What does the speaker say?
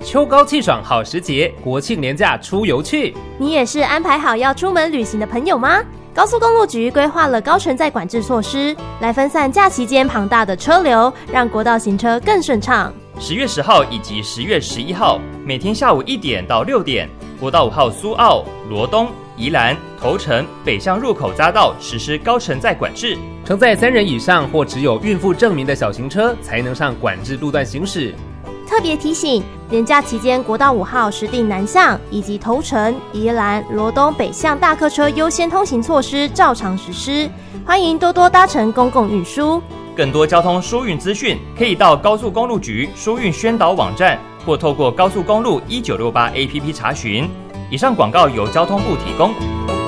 秋高气爽好时节，国庆连假出游去。 你也是安排好要出门旅行的朋友吗？高速公路局规划了高承载管制措施，来分散假期间庞大的车流，让国道行车更顺畅。 10月10号以及10月11号，每天下午1点到6点，国道5号苏澳、罗东、宜兰、头城北向入口匝道实施高承载管制， 承载3人以上或只有孕妇证明的小型车才能上管制路段行驶。 特别提醒，连假期间国道5号实定南向以及头城、宜兰、罗东北向大客车优先通行措施照常实施，欢迎多多搭乘公共运输。 更多交通疏运资讯，可以到高速公路局疏运宣导网站，或透过高速公路1968 APP 查询。以上广告由交通部提供。